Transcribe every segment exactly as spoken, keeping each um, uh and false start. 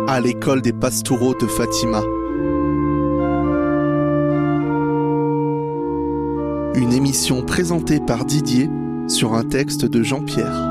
à l'école des Pastoureaux de Fatima. Une émission présentée par Didier sur un texte de Jean-Pierre.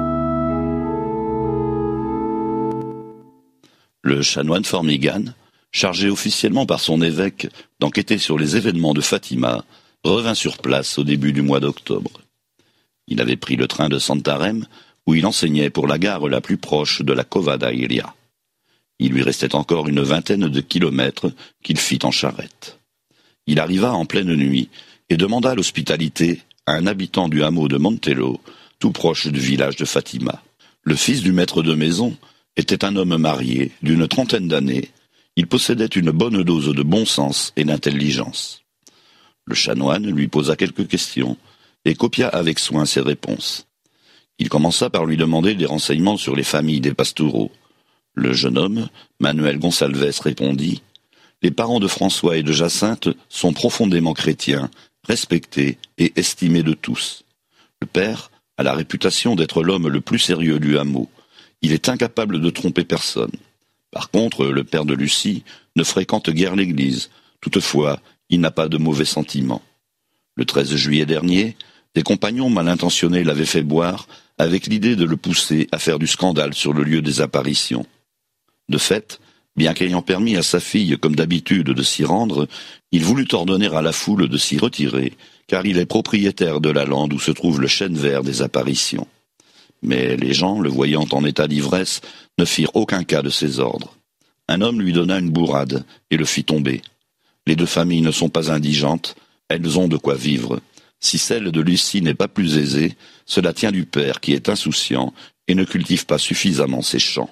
Le chanoine Formigan, chargé officiellement par son évêque d'enquêter sur les événements de Fatima, revint sur place au début du mois d'octobre. Il avait pris le train de Santarém, où il enseignait pour la gare la plus proche de la Cova da Iria. Il lui restait encore une vingtaine de kilomètres qu'il fit en charrette. Il arriva en pleine nuit et demanda l'hospitalité à un habitant du hameau de Montelo, tout proche du village de Fatima. Le fils du maître de maison était un homme marié d'une trentaine d'années. Il possédait une bonne dose de bon sens et d'intelligence. Le chanoine lui posa quelques questions et copia avec soin ses réponses. Il commença par lui demander des renseignements sur les familles des Pastoureaux. Le jeune homme, Manuel Gonçalves, répondit « Les parents de François et de Jacinthe sont profondément chrétiens, respectés et estimés de tous. Le père a la réputation d'être l'homme le plus sérieux du hameau. Il est incapable de tromper personne. Par contre, le père de Lucie ne fréquente guère l'église. Toutefois, il n'a pas de mauvais sentiments. Le treize juillet dernier, des compagnons mal intentionnés l'avaient fait boire avec l'idée de le pousser à faire du scandale sur le lieu des apparitions. De fait, bien qu'ayant permis à sa fille, comme d'habitude, de s'y rendre, il voulut ordonner à la foule de s'y retirer, car il est propriétaire de la lande où se trouve le chêne vert des apparitions. Mais les gens, le voyant en état d'ivresse, ne firent aucun cas de ses ordres. Un homme lui donna une bourrade et le fit tomber. Les deux familles ne sont pas indigentes, elles ont de quoi vivre. Si celle de Lucie n'est pas plus aisée, cela tient du père qui est insouciant et ne cultive pas suffisamment ses champs.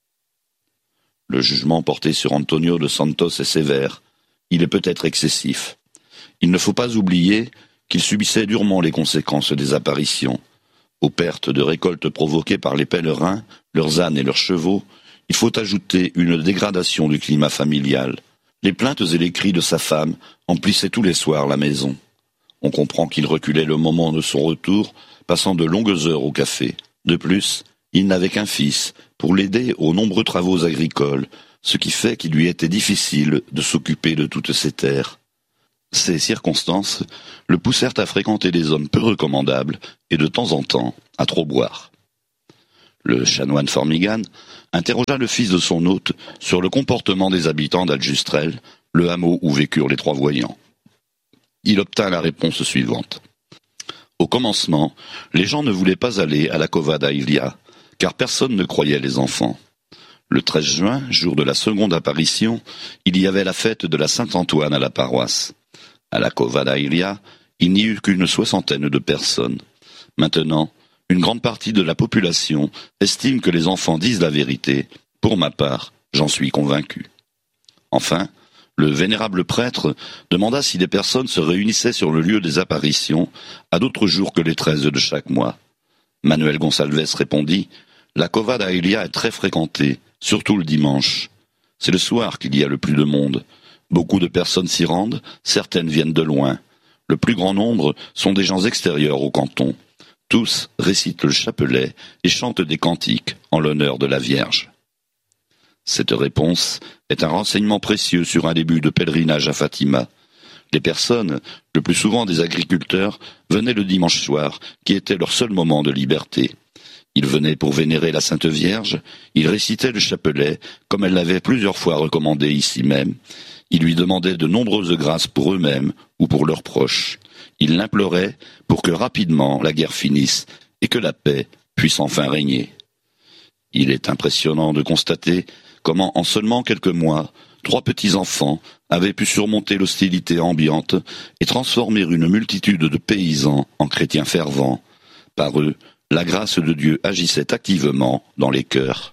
Le jugement porté sur Antonio de Santos est sévère. Il est peut-être excessif. Il ne faut pas oublier qu'il subissait durement les conséquences des apparitions. Aux pertes de récoltes provoquées par les pèlerins, leurs ânes et leurs chevaux, il faut ajouter une dégradation du climat familial. Les plaintes et les cris de sa femme emplissaient tous les soirs la maison. On comprend qu'il reculait le moment de son retour, passant de longues heures au café. De plus, il n'avait qu'un fils pour l'aider aux nombreux travaux agricoles, ce qui fait qu'il lui était difficile de s'occuper de toutes ces terres. Ces circonstances le poussèrent à fréquenter des hommes peu recommandables et de temps en temps à trop boire. Le chanoine Formigan interrogea le fils de son hôte sur le comportement des habitants d'Aljustrel, le hameau où vécurent les trois voyants. Il obtint la réponse suivante. Au commencement, les gens ne voulaient pas aller à la Cova da Iria, car personne ne croyait les enfants. Le treize juin, jour de la seconde apparition, il y avait la fête de la Saint-Antoine à la paroisse. À la Cova da Iria, il n'y eut qu'une soixantaine de personnes. Maintenant, une grande partie de la population estime que les enfants disent la vérité. Pour ma part, j'en suis convaincu. Enfin, le vénérable prêtre demanda si des personnes se réunissaient sur le lieu des apparitions à d'autres jours que les treize de chaque mois. Manuel Gonçalves répondit « La Cova da Iria est très fréquentée, surtout le dimanche. C'est le soir qu'il y a le plus de monde. Beaucoup de personnes s'y rendent, certaines viennent de loin. Le plus grand nombre sont des gens extérieurs au canton. Tous récitent le chapelet et chantent des cantiques en l'honneur de la Vierge. » Cette réponse est un renseignement précieux sur un début de pèlerinage à Fatima. Les personnes, le plus souvent des agriculteurs, venaient le dimanche soir, qui était leur seul moment de liberté. Ils venaient pour vénérer la Sainte Vierge, ils récitaient le chapelet, comme elle l'avait plusieurs fois recommandé ici même. Ils lui demandaient de nombreuses grâces pour eux-mêmes ou pour leurs proches. Ils l'imploraient pour que rapidement la guerre finisse et que la paix puisse enfin régner. Il est impressionnant de constater comment, en seulement quelques mois, trois petits-enfants avaient pu surmonter l'hostilité ambiante et transformer une multitude de paysans en chrétiens fervents. Par eux, la grâce de Dieu agissait activement dans les cœurs.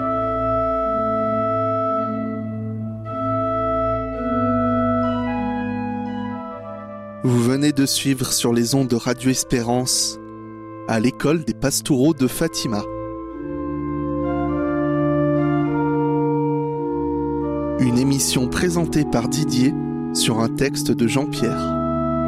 Vous venez de suivre sur les ondes de Radio Espérance à l'école des Pastoureaux de Fatima. Une émission présentée par Didier sur un texte de Jean-Pierre.